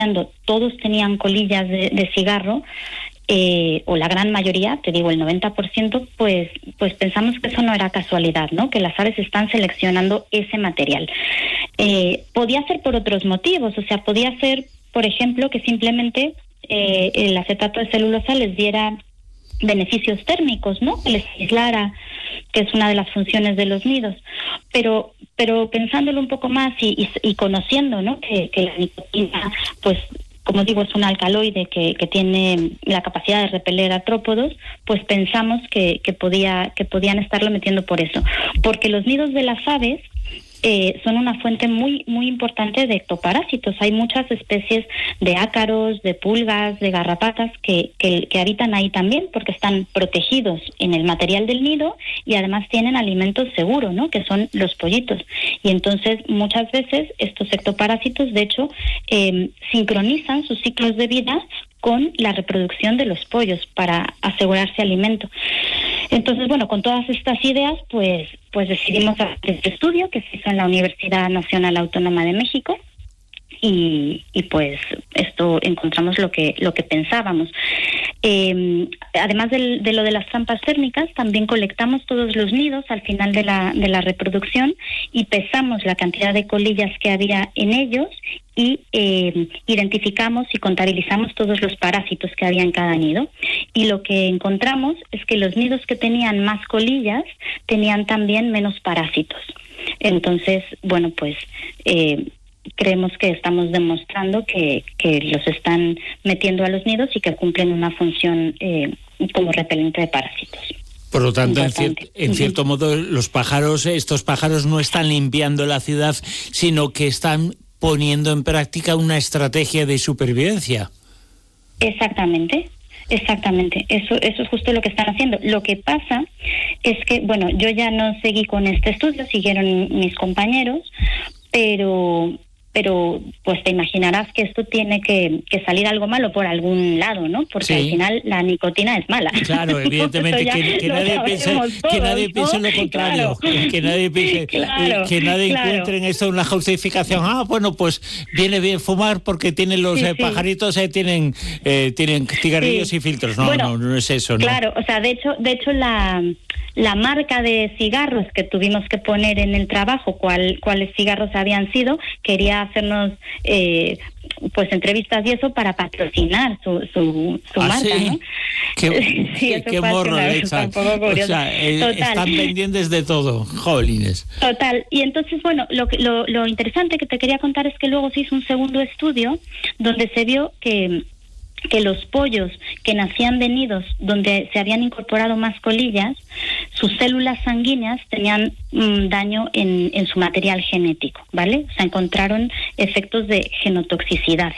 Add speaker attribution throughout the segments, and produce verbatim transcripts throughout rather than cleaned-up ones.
Speaker 1: todos tenían colillas de, de cigarro, eh, o la gran mayoría, te digo el noventa por ciento, pues, pues pensamos que eso no era casualidad, ¿no? Que las aves están seleccionando ese material. Eh, podía ser por otros motivos, o sea, podía ser, por ejemplo, que simplemente eh, el acetato de celulosa les diera beneficios térmicos, ¿no? Que les aislara, que es una de las funciones de los nidos. Pero pero pensándolo un poco más y, y, y conociendo, ¿no? Que, que la nicotina, pues, como digo, es un alcaloide que, que tiene la capacidad de repeler artrópodos, pues pensamos que, que podía que podían estarlo metiendo por eso. Porque los nidos de las aves Eh, son una fuente muy muy importante de ectoparásitos. Hay muchas especies de ácaros, de pulgas, de garrapatas que, que, que habitan ahí también porque están protegidos en el material del nido y además tienen alimento seguro, ¿no? Que son los pollitos. Y entonces muchas veces estos ectoparásitos, de hecho, eh, sincronizan sus ciclos de vida con la reproducción de los pollos para asegurarse alimento. Entonces, bueno, con todas estas ideas, pues, pues decidimos hacer este estudio que se hizo en la Universidad Nacional Autónoma de México y, y pues esto encontramos lo que lo que pensábamos. Eh, además del, de lo de las trampas térmicas, también colectamos todos los nidos al final de la de la reproducción y pesamos la cantidad de colillas que había en ellos y eh, identificamos y contabilizamos todos los parásitos que había en cada nido. Y lo que encontramos es que los nidos que tenían más colillas tenían también menos parásitos. Entonces, bueno, pues eh, creemos que estamos demostrando que, que los están metiendo a los nidos y que cumplen una función eh, como repelente de parásitos.
Speaker 2: Por lo tanto, en, cier- en cierto modo, los pájaros, estos pájaros no están limpiando la ciudad, sino que están poniendo en práctica una estrategia de supervivencia.
Speaker 1: Exactamente, exactamente. Eso, eso es justo lo que están haciendo. Lo que pasa es que, bueno, yo ya no seguí con este estudio, siguieron mis compañeros, pero... pero pues te imaginarás que esto tiene que, que salir algo malo por algún lado, ¿no? Porque sí, al final la nicotina es mala.
Speaker 2: Claro, evidentemente, que, que, nadie piense, todos, que nadie piense ¿no? lo contrario, claro. que nadie piense, claro, que nadie claro. encuentre en esto una justificación. Ah, bueno, pues viene bien fumar porque tienen los sí, eh, pajaritos, eh, tienen eh, tienen cigarrillos sí. y filtros. No, bueno, no, no es eso, ¿no?
Speaker 1: Claro, o sea, de hecho, de hecho la... la marca de cigarros que tuvimos que poner en el trabajo, cuál, cuáles cigarros habían sido, quería hacernos eh, pues entrevistas y eso para patrocinar su, su, su
Speaker 2: ¿Ah,
Speaker 1: marca,
Speaker 2: sí?
Speaker 1: ¿no?
Speaker 2: Qué,
Speaker 1: sí,
Speaker 2: qué morro le echan. O sea, eh, están pendientes de todo, jolines.
Speaker 1: Total. Y entonces, bueno, lo, lo, lo interesante que te quería contar es que luego se hizo un segundo estudio donde se vio que que los pollos que nacían de nidos donde se habían incorporado más colillas, sus células sanguíneas tenían mmm, daño en, en su material genético, ¿vale? O sea, encontraron efectos de genotoxicidad,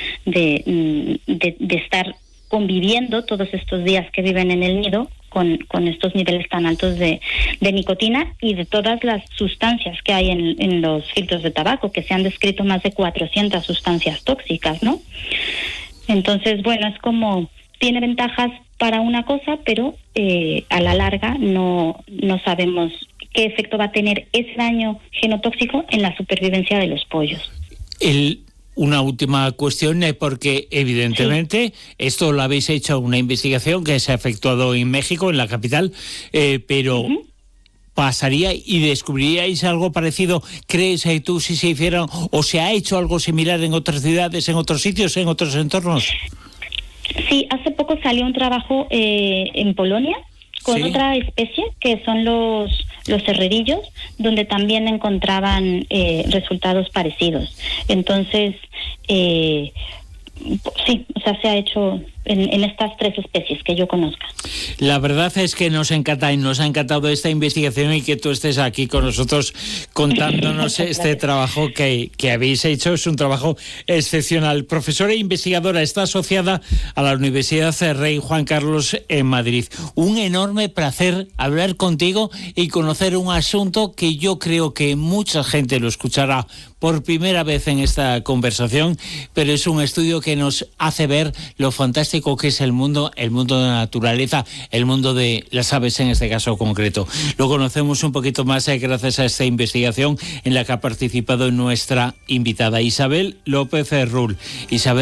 Speaker 1: de, de, de estar conviviendo todos estos días que viven en el nido con, con estos niveles tan altos de, de nicotina y de todas las sustancias que hay en, en los filtros de tabaco, que se han descrito más de cuatrocientas sustancias tóxicas, ¿no? Entonces, bueno, es como, tiene ventajas para una cosa, pero eh, a la larga no, no sabemos qué efecto va a tener ese daño genotóxico en la supervivencia de los pollos.
Speaker 2: El, una última cuestión, eh, porque evidentemente sí. esto lo habéis hecho una investigación que se ha efectuado en México, en la capital, eh, pero... Uh-huh. ¿Pasaría y descubriríais algo parecido? ¿Crees eh, tú si se hicieran o se ha hecho algo similar en otras ciudades, en otros sitios, en otros entornos?
Speaker 1: Sí, hace poco salió un trabajo eh, en Polonia con ¿Sí? otra especie que son los los herrerillos, donde también encontraban eh, resultados parecidos. Entonces, eh, sí, o sea, se ha hecho en, en estas tres especies que yo conozca.
Speaker 2: La verdad es que nos encanta y nos ha encantado esta investigación y que tú estés aquí con nosotros contándonos este trabajo que, que habéis hecho. Es un trabajo excepcional. Profesora e investigadora, está asociada a la Universidad Rey Juan Carlos en Madrid. Un enorme placer hablar contigo y conocer un asunto que yo creo que mucha gente lo escuchará por primera vez en esta conversación, pero es un estudio que nos hace ver lo fantástico fantástico que es el mundo, el mundo de la naturaleza, el mundo de las aves en este caso concreto. Lo conocemos un poquito más eh, gracias a esta investigación en la que ha participado nuestra invitada Isabel López Rull. Isabel